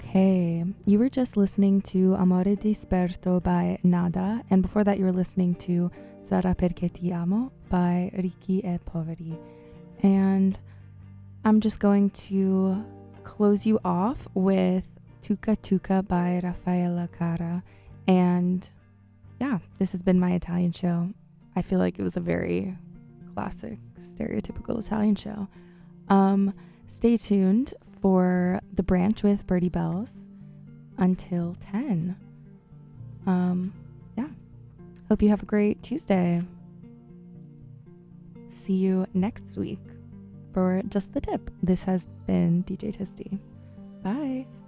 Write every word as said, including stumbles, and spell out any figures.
Hey, you were just listening to Amore Disperto by Nada, and before that you were listening to Sarà perché ti amo by Ricchi e Poveri. And I'm just going to close you off with Tuca Tuca by Raffaella Cara. And yeah, this has been my Italian show. I feel like it was a very classic, stereotypical Italian show. Um, stay tuned for The Branch with Birdie Bells until ten. Um, yeah. Hope you have a great Tuesday. See you next week for Just the Tip. This has been D J Tisty. Bye.